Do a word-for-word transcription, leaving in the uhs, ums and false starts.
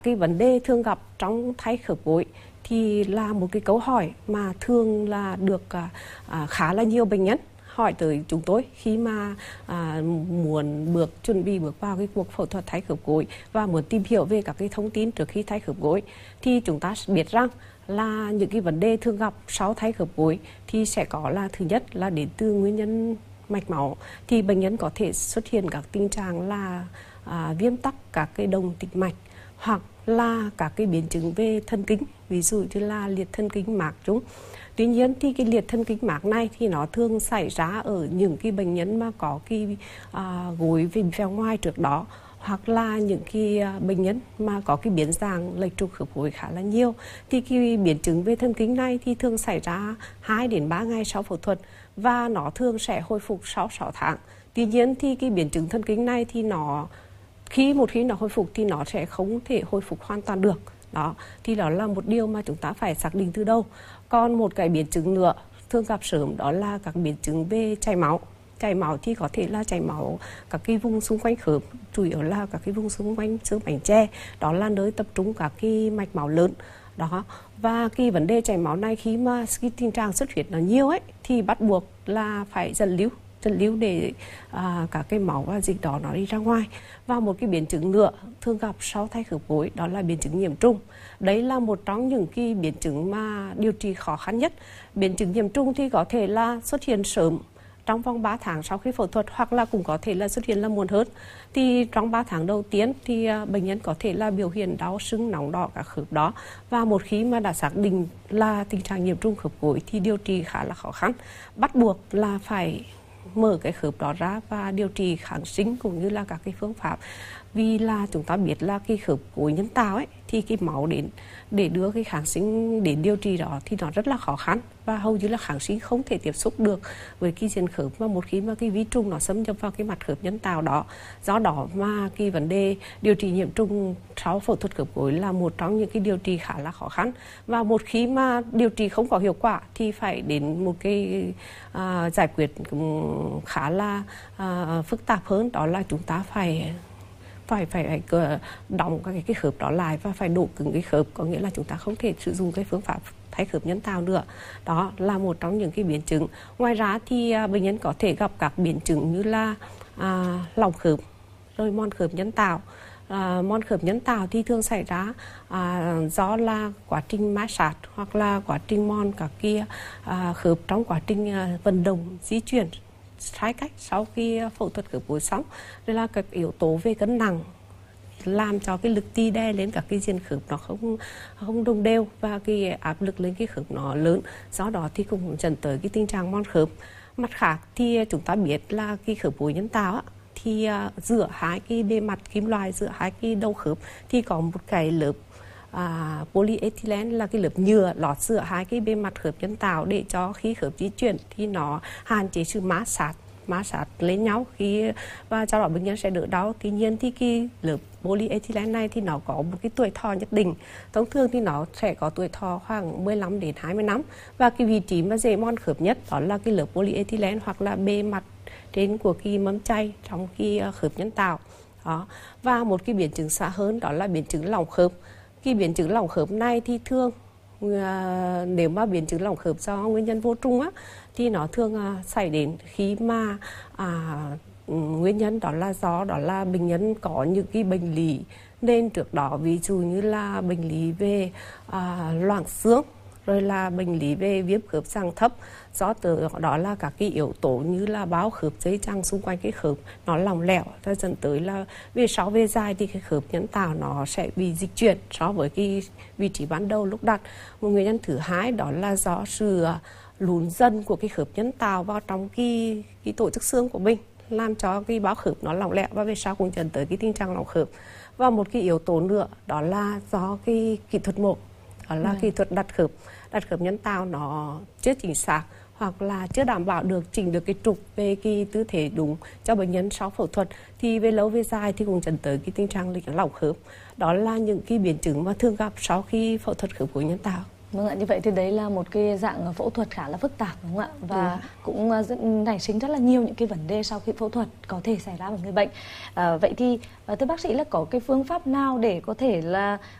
Cái vấn đề thường gặp trong thay khớp gối thì là một cái câu hỏi mà thường là được à, khá là nhiều bệnh nhân hỏi tới chúng tôi khi mà à, muốn bước chuẩn bị bước vào cái cuộc phẫu thuật thay khớp gối và muốn tìm hiểu về các cái thông tin trước khi thay khớp gối. Thì chúng ta biết rằng là những cái vấn đề thường gặp sau thay khớp gối thì sẽ có là thứ nhất là đến từ nguyên nhân mạch máu, thì bệnh nhân có thể xuất hiện các tình trạng là à, viêm tắc các cái đồng tĩnh mạch, hoặc là các cái biến chứng về thần kinh, ví dụ như là liệt thần kinh mạc trung. Tuy nhiên thì cái liệt thần kinh mạc này thì nó thường xảy ra ở những cái bệnh nhân mà có cái à, gối về vèo ngoài trước đó, hoặc là những cái bệnh nhân mà có cái biến dạng lệch trục khớp gối khá là nhiều. Thì cái biến chứng về thần kinh này thì thường xảy ra hai đến ba ngày sau phẫu thuật và nó thường sẽ hồi phục sau sáu tháng. Tuy nhiên thì cái biến chứng thần kinh này thì nó khi một khi nó hồi phục thì nó sẽ không thể hồi phục hoàn toàn được. Đó, thì đó là một điều mà chúng ta phải xác định từ đầu. Còn một cái biến chứng nữa thường gặp sớm đó là các biến chứng về chảy máu. Chảy máu thì có thể là chảy máu các cái vùng xung quanh khớp, chủ yếu là các cái vùng xung quanh xương bánh tre, đó là nơi tập trung các cái mạch máu lớn. Đó, và cái vấn đề chảy máu này khi mà cái tình trạng xuất huyết nó nhiều ấy thì bắt buộc là phải dẫn lưu dẫn lưu để à, các cái máu và dịch đó nó đi ra ngoài. Và một cái biến chứng nữa thường gặp sau thay khớp gối đó là biến chứng nhiễm trùng. Đấy là một trong những cái biến chứng mà điều trị khó khăn nhất. Biến chứng nhiễm trùng thì có thể là xuất hiện sớm trong vòng ba tháng sau khi phẫu thuật, hoặc là cũng có thể là xuất hiện là muộn hơn. Thì trong ba tháng đầu tiên thì bệnh nhân có thể là biểu hiện đau sưng nóng đỏ các khớp đó, và một khi mà đã xác định là tình trạng nhiễm trùng khớp gối thì điều trị khá là khó khăn, bắt buộc là phải mở cái khớp đó ra và điều trị kháng sinh cũng như là các cái phương pháp. Vì là chúng ta biết là cái khớp gối nhân tạo ấy thì cái máu đến để đưa cái kháng sinh đến điều trị đó thì nó rất là khó khăn, và hầu như là kháng sinh không thể tiếp xúc được với cái diện khớp mà một khi mà cái vi trùng nó xâm nhập vào cái mặt khớp nhân tạo đó. Do đó mà cái vấn đề điều trị nhiễm trùng sau phẫu thuật khớp gối là một trong những cái điều trị khá là khó khăn, và một khi mà điều trị không có hiệu quả thì phải đến một cái à, giải quyết khá là à, phức tạp hơn, đó là chúng ta phải phải phải, phải đóng cái, cái khớp đó lại và phải đổ cứng cái khớp, có nghĩa là chúng ta không thể sử dụng cái phương pháp thay khớp nhân tạo nữa. Đó là một trong những cái biến chứng. Ngoài ra thì à, bệnh nhân có thể gặp các biến chứng như là à, lỏng khớp, rồi mòn khớp nhân tạo. À, mòn khớp nhân tạo thì thường xảy ra à, do là quá trình ma sát hoặc là quá trình mòn các kia à, khớp trong quá trình à, vận động di chuyển sai cách sau khi phẫu thuật khớp gối xong. Đây là các yếu tố về cân nặng làm cho cái lực ti đè lên các cái diện khớp nó không không đồng đều, và cái áp lực lên cái khớp nó lớn, do đó thì cũng dẫn tới cái tình trạng mòn khớp. Mặt khác thì chúng ta biết là cái khớp gối nhân tạo á, thì uh, giữa hai cái bề mặt kim loại, giữa hai cái đầu khớp thì có một cái lớp à, polyethylene là cái lớp nhựa lót giữa hai cái bề mặt khớp nhân tạo, để cho khi khớp di chuyển thì nó hạn chế sự ma sát ma sát lên nhau khi và cho đó bệnh nhân sẽ đỡ đau. Tuy nhiên thì cái lớp polyethylene này thì nó có một cái tuổi thọ nhất định, thông thường thì nó sẽ có tuổi thọ khoảng mười lăm đến hai mươi năm, và cái vị trí mà dễ mòn khớp nhất đó là cái lớp polyethylene hoặc là bề mặt trên của cái mâm chay trong cái khớp nhân tạo đó. Và một cái biến chứng xa hơn đó là biến chứng lỏng khớp. Cái biến chứng lỏng khớp này thì thường à, nếu mà biến chứng lỏng khớp do nguyên nhân vô trùng á thì nó thường à, xảy đến khi mà à, nguyên nhân đó là do đó là bệnh nhân có những cái bệnh lý nên trước đó, ví dụ như là bệnh lý về à, loãng xương, rồi là bệnh lý về viêm khớp dạng thấp, do từ đó là các cái yếu tố như là bao khớp dây chằng xung quanh cái khớp nó lỏng lẻo, ta dẫn tới là về sau về dài thì cái khớp nhân tạo nó sẽ bị dịch chuyển so với cái vị trí ban đầu lúc đặt. Một nguyên nhân thứ hai đó là do sự lún dần của cái khớp nhân tạo vào trong cái cái tổ chức xương của mình, làm cho cái bao khớp nó lỏng lẻo và về sau cũng dẫn tới cái tình trạng lỏng khớp. Và một cái yếu tố nữa đó là do cái kỹ thuật mổ, đó là kỹ thuật đặt khớp đặt khớp nhân tạo nó chưa chính xác, hoặc là chưa đảm bảo được chỉnh được cái trục về cái tư thế đúng cho bệnh nhân sau phẫu thuật, thì về lâu về dài thì cũng dẫn tới cái tình trạng lỏng khớp. Đó là những cái biến chứng mà thường gặp sau khi phẫu thuật khớp gối nhân tạo. Vâng ạ, như vậy thì đấy là một cái dạng phẫu thuật khá là phức tạp đúng không ạ? Và ừ. cũng rất, nảy sinh rất là nhiều những cái vấn đề sau khi phẫu thuật có thể xảy ra với người bệnh. À, vậy thì thưa bác sĩ là có cái phương pháp nào để có thể là